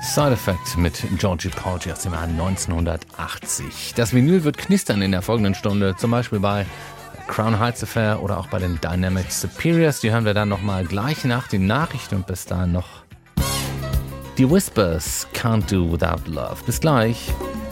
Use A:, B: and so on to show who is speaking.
A: Side Effect mit Georgie Porgy aus dem Jahr 1980. Das Vinyl wird knistern in der folgenden Stunde, zum Beispiel bei Crown Heights Affair oder auch bei den Dynamic Superiors. Die hören wir dann nochmal gleich nach den Nachrichten und bis dahin noch die Whispers, Can't Do Without Love. Bis gleich.